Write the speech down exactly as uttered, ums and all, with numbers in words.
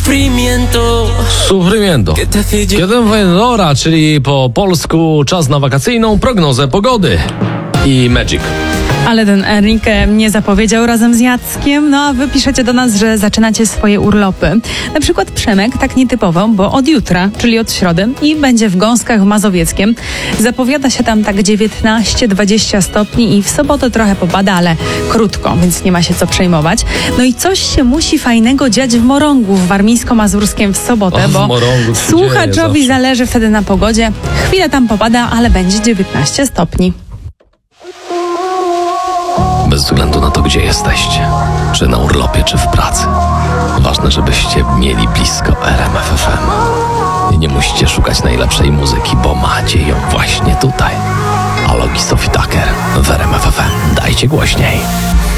Sufrimiento. Kiedy Vendora, czyli po polsku czas na wakacyjną prognozę pogody. I Magic. Ale ten Enrique nie zapowiedział razem z Jackiem, no a wy piszecie do nas, że zaczynacie swoje urlopy. Na przykład Przemek, tak nietypowo, bo od jutra, czyli od środy i będzie w Gąskach Mazowieckiem. Zapowiada się tam tak dziewiętnaście dwadzieścia stopni i w sobotę trochę popada, ale krótko, więc nie ma się co przejmować. No i coś się musi fajnego dziać w Morągu, w warmińsko-mazurskim w sobotę, O, w bo Morągu się słuchaczowi dzieje zależy wtedy na pogodzie. Chwilę tam popada, ale będzie dziewiętnaście stopni. Bez względu na to, gdzie jesteście, czy na urlopie, czy w pracy. Ważne, żebyście mieli blisko R M F F M. I nie musicie szukać najlepszej muzyki, bo macie ją właśnie tutaj. Alok i Sophie Tucker w R M F F M. Dajcie głośniej.